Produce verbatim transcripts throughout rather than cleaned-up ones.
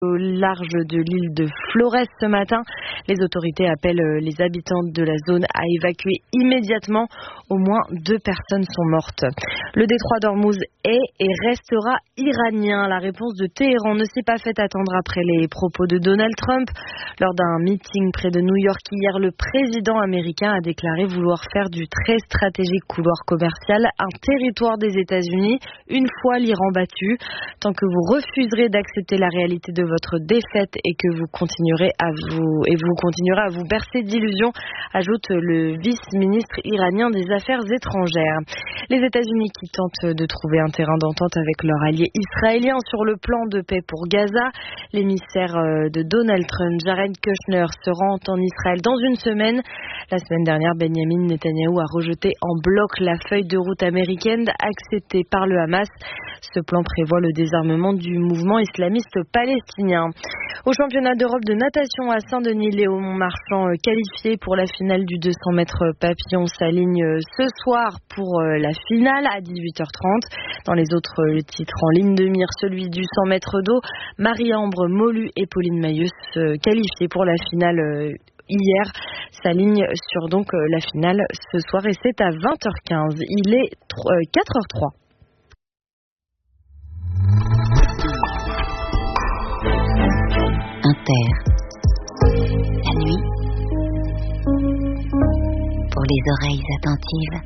au large de l'île de Flores ce matin. Les autorités appellent les habitants de la zone à évacuer immédiatement. Au moins deux personnes sont mortes. Le détroit d'Ormuz est et restera iranien. La réponse de Téhéran ne s'est pas fait attendre après les propos de Donald Trump. Lors d'un meeting près de New York hier, le président américain a déclaré vouloir faire du très stratégique couloir commercial un territoire des États-Unis une fois l'Iran battu. Tant que vous refuserez d'accepter la réalité de votre défaite et que vous continuerez à vous et vous continuerez à vous bercer d'illusions, ajoute le vice-ministre iranien des Affaires étrangères. Les États-Unis qui tentent de trouver un terrain d'entente avec leur allié israélien sur le plan de paix pour Gaza. L'émissaire de Donald Trump, Jared Kushner, se rend en Israël dans une semaine. La semaine dernière, Benjamin Netanyahou a rejeté en bloc la feuille de route américaine acceptée par le Hamas. Ce plan prévoit le désarmement du mouvement islamiste palestinien. Au championnat d'Europe de natation à Saint-Denis, Léo Marchand, qualifié pour la finale du deux cents mètres papillon, s'aligne ce soir pour la finale à dix-huit heures trente. Dans les autres titres en ligne de mire, celui du cent mètres d'eau, Marie-Ambre Molu et Pauline Mayeus, qualifiées pour la finale hier, s'alignent sur donc la finale ce soir et c'est à vingt heures quinze. Il est quatre heures trois. Inter, la nuit, pour les oreilles attentives.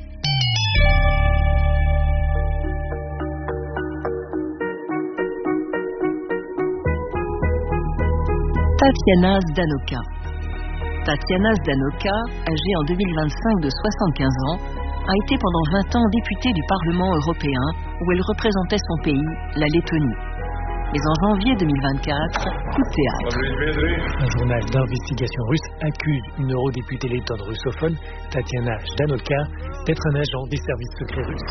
Tatiana Zdanoka. Tatiana Zdanoka, âgée en deux mille vingt-cinq de soixante-quinze ans, a été pendant vingt ans députée du Parlement européen où elle représentait son pays, la Lettonie. Mais en janvier deux mille vingt-quatre, coup de théâtre. Un journal d'investigation russe accuse une eurodéputée lettonne russophone, Tatiana Zdanoka, d'être un agent des services secrets russes.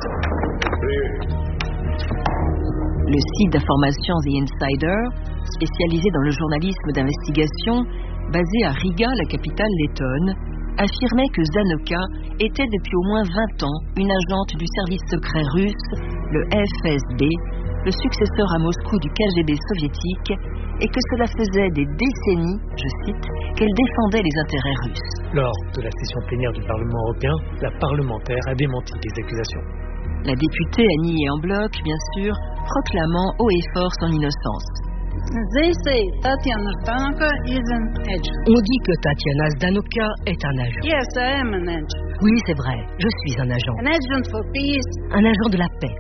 Le site d'information The Insider, spécialisé dans le journalisme d'investigation, basé à Riga, la capitale lettonne, affirmait que Zdanoka était depuis au moins vingt ans une agente du service secret russe, le F S B, le successeur à Moscou du K G B soviétique, et que cela faisait des décennies, je cite, qu'elle défendait les intérêts russes. Lors de la session plénière du Parlement européen, la parlementaire a démenti les accusations. La députée a nié en bloc, bien sûr, proclamant haut et fort son innocence. They say Tatiana Zdanoka is an agent. On dit que Tatiana Zdanoka est un agent. Yes, I am an agent. Oui, c'est vrai, je suis un agent. An agent for peace. Un agent de la paix.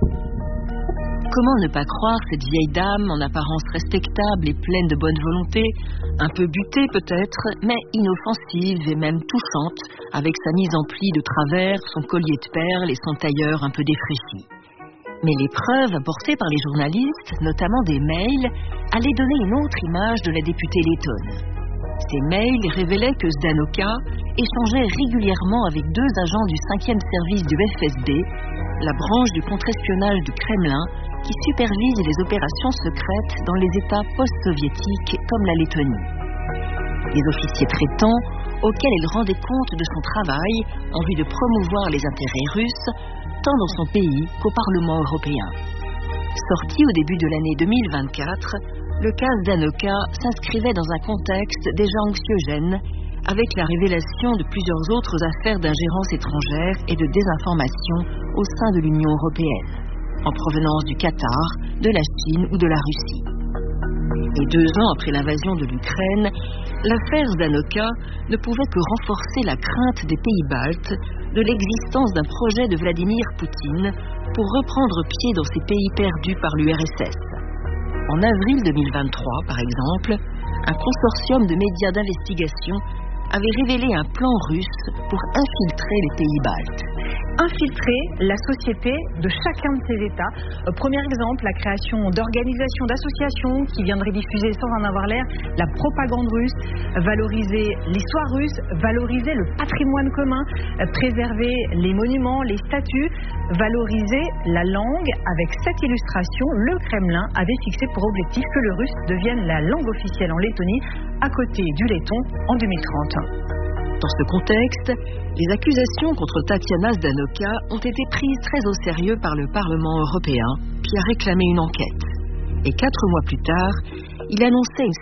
Comment ne pas croire cette vieille dame en apparence respectable et pleine de bonne volonté, un peu butée peut-être, mais inoffensive et même touchante, avec sa mise en pli de travers, son collier de perles et son tailleur un peu défraîchi. Mais les preuves apportées par les journalistes, notamment des mails, allaient donner une autre image de la députée lettonne. Ces mails révélaient que Zdanoka échangeait régulièrement avec deux agents du cinquième service du F S B, la branche du contre-espionnage du Kremlin, qui supervise les opérations secrètes dans les États post-soviétiques comme la Lettonie. Les officiers traitants, auxquels elle rendait compte de son travail en vue de promouvoir les intérêts russes, tant dans son pays qu'au Parlement européen. Sorti au début de l'année deux mille vingt-quatre, le cas Zdanoka s'inscrivait dans un contexte déjà anxiogène, avec la révélation de plusieurs autres affaires d'ingérence étrangère et de désinformation au sein de l'Union européenne, en provenance du Qatar, de la Chine ou de la Russie. Et deux ans après l'invasion de l'Ukraine, l'affaire Zdanoka ne pouvait que renforcer la crainte des pays baltes de l'existence d'un projet de Vladimir Poutine pour reprendre pied dans ces pays perdus par l'U R S S. En avril deux mille vingt-trois, par exemple, un consortium de médias d'investigation avait révélé un plan russe pour infiltrer les pays baltes. Infiltrer la société de chacun de ces États. Euh, premier exemple, la création d'organisations, d'associations qui viendraient diffuser sans en avoir l'air la propagande russe, valoriser l'histoire russe, valoriser le patrimoine commun, euh, préserver les monuments, les statues, valoriser la langue. Avec cette illustration, le Kremlin avait fixé pour objectif que le russe devienne la langue officielle en Lettonie, à côté du letton en deux mille trente. Dans ce contexte, les accusations contre Tatiana Zdanoka ont été prises très au sérieux par le Parlement européen, qui a réclamé une enquête. Et quatre mois plus tard, il annonçait une